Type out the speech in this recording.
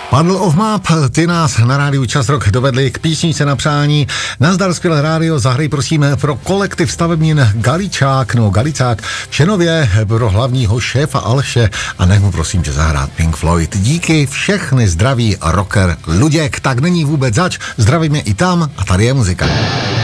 Puddle of Map, ty nás na rádiu Čas Rock dovedli k písničce na přání. Nazdar, skvělé rádio, zahraj prosíme pro kolektiv stavebnin Galicák v Čenově pro hlavního šéfa Aleše a nech mu prosím tě zahrát Pink Floyd. Díky, všechny zdraví rocker Luděk, tak není vůbec zač, zdravíme i tam a tady je muzika.